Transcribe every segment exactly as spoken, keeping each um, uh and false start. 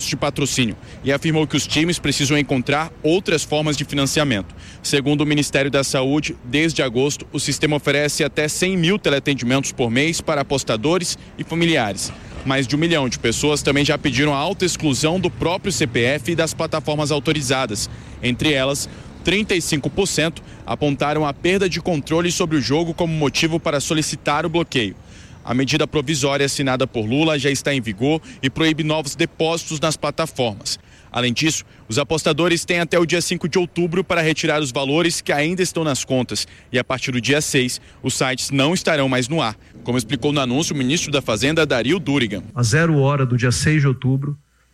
de patrocínio e afirmou que os times precisam encontrar outras formas de financiamento. Segundo o Ministério da Saúde, desde agosto, o sistema oferece até cem mil teleatendimentos por mês para apostadores e familiares. Mais de um milhão de pessoas também já pediram a autoexclusão do próprio C P F e das plataformas autorizadas. Entre elas, trinta e cinco por cento apontaram a perda de controle sobre o jogo como motivo para solicitar o bloqueio. A medida provisória assinada por Lula já está em vigor e proíbe novos depósitos nas plataformas. Além disso, os apostadores têm até o dia cinco de outubro para retirar os valores que ainda estão nas contas. E a partir do dia seis, os sites não estarão mais no ar, como explicou no anúncio o ministro da Fazenda, Dario Durigan. A zero hora do dia seis de outubro,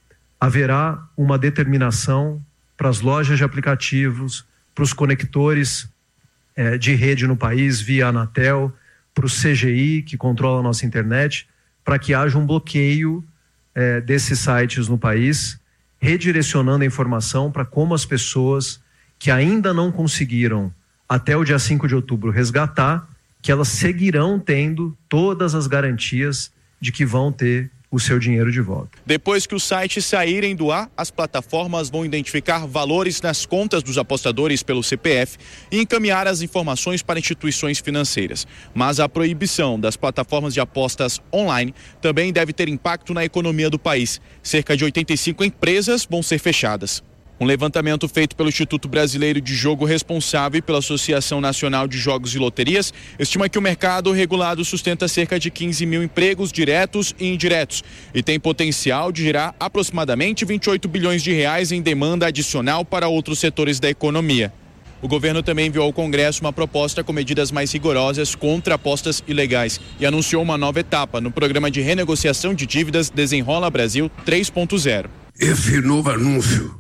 haverá uma determinação para as lojas de aplicativos, para os conectores eh, de rede no país via Anatel, para o C G I, que controla a nossa internet, para que haja um bloqueio eh, desses sites no país, redirecionando a informação para como as pessoas que ainda não conseguiram até o dia cinco de outubro resgatar, que elas seguirão tendo todas as garantias de que vão ter o seu dinheiro de volta. Depois que os sites saírem do ar, as plataformas vão identificar valores nas contas dos apostadores pelo C P F e encaminhar as informações para instituições financeiras. Mas a proibição das plataformas de apostas online também deve ter impacto na economia do país. Cerca de oitenta e cinco empresas vão ser fechadas. Um levantamento feito pelo Instituto Brasileiro de Jogo, responsável pela Associação Nacional de Jogos e Loterias, estima que o mercado regulado sustenta cerca de quinze mil empregos diretos e indiretos e tem potencial de gerar aproximadamente vinte e oito bilhões de reais em demanda adicional para outros setores da economia. O governo também enviou ao Congresso uma proposta com medidas mais rigorosas contra apostas ilegais e anunciou uma nova etapa no programa de renegociação de dívidas Desenrola Brasil três ponto zero. Esse novo anúncio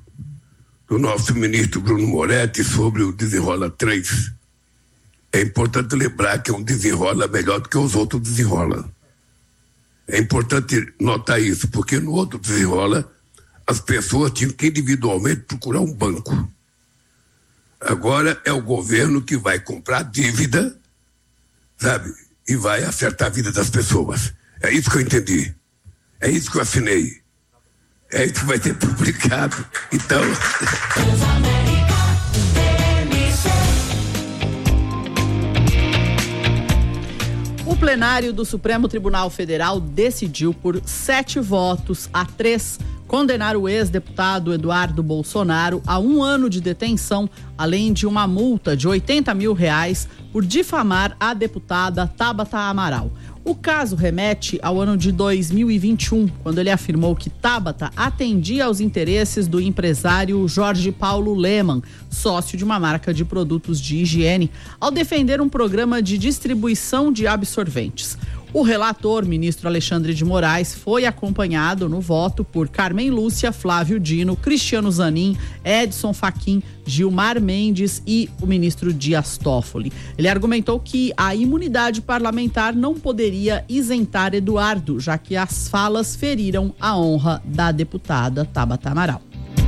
do nosso ministro Bruno Moretti sobre o Desenrola três. É importante lembrar que é um desenrola melhor do que os outros desenrola. É importante notar isso, porque no outro desenrola as pessoas tinham que individualmente procurar um banco. Agora é o governo que vai comprar dívida, sabe? E vai acertar a vida das pessoas. É isso que eu entendi. É isso que eu assinei. É isso que vai ser publicado. Então. O plenário do Supremo Tribunal Federal decidiu por sete votos a três condenar o ex-deputado Eduardo Bolsonaro a um ano de detenção, além de uma multa de oitenta mil reais por difamar a deputada Tabata Amaral. O caso remete ao ano de dois mil e vinte e um, quando ele afirmou que Tabata atendia aos interesses do empresário Jorge Paulo Lemann, sócio de uma marca de produtos de higiene, ao defender um programa de distribuição de absorventes. O relator, ministro Alexandre de Moraes, foi acompanhado no voto por Carmen Lúcia, Flávio Dino, Cristiano Zanin, Edson Fachin, Gilmar Mendes e o ministro Dias Toffoli. Ele argumentou que a imunidade parlamentar não poderia isentar Eduardo, já que as falas feriram a honra da deputada Tabata Amaral.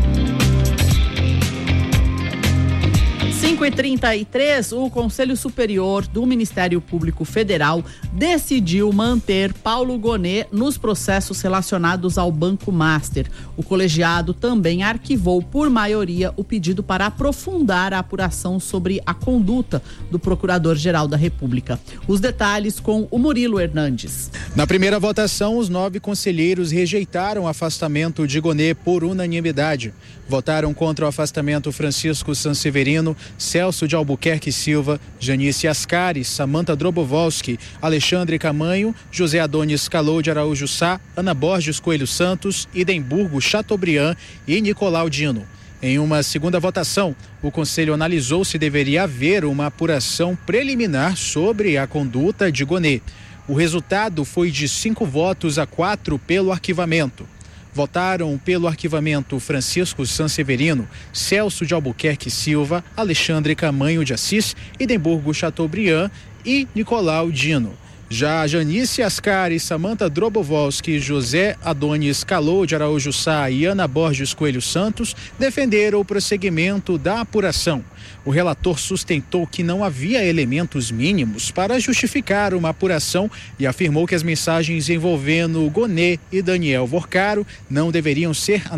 cinco e trinta e três, o Conselho Superior do Ministério Público Federal decidiu manter Paulo Gonet nos processos relacionados ao Banco Master. O colegiado também arquivou por maioria o pedido para aprofundar a apuração sobre a conduta do Procurador-Geral da República. Os detalhes com o Murilo Hernandes. Na primeira votação, os nove conselheiros rejeitaram o afastamento de Gonet por unanimidade. Votaram contra o afastamento Francisco Sanseverino, Celso de Albuquerque Silva, Janice Ascari, Samantha Drobovolski, Alexandre Camanho, José Adonis Calou de Araújo Sá, Ana Borges Coelho Santos, Idemburgo Chateaubriand e Nicolau Dino. Em uma segunda votação, o Conselho analisou se deveria haver uma apuração preliminar sobre a conduta de Gonet. O resultado foi de cinco votos a quatro pelo arquivamento. Votaram pelo arquivamento Francisco Sanseverino, Celso de Albuquerque Silva, Alexandre Camanho de Assis, Idemburgo Chateaubriand e Nicolau Dino. Já Janice Ascari, Samantha Drobovolski, José Adonis Calou de Araújo Sá e Ana Borges Coelho Santos defenderam o prosseguimento da apuração. O relator sustentou que não havia elementos mínimos para justificar uma apuração e afirmou que as mensagens envolvendo Gonet e Daniel Vorcaro não deveriam ser